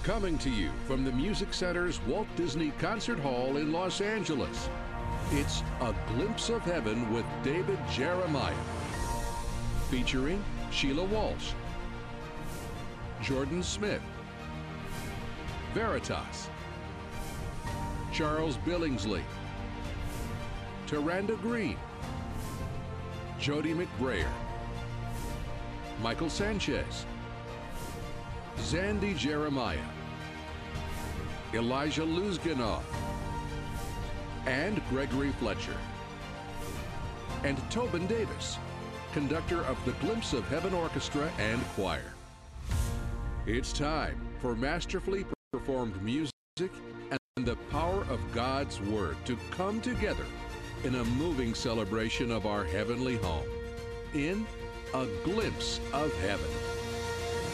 Coming to you from the Music Center's Walt Disney Concert Hall in Los Angeles, it's A Glimpse of Heaven with David Jeremiah, featuring Sheila Walsh, Jordan Smith, Veritas, Charles Billingsley, Taranda Green, Jody McBrayer, Michael Sanchez, Zandy Jeremiah, Elijah Luzganoff, and Gregory Fletcher. And Tobin Davis, conductor of the Glimpse of Heaven Orchestra and Choir. It's time for masterfully performed music and the power of God's Word to come together in a moving celebration of our heavenly home in A Glimpse of Heaven.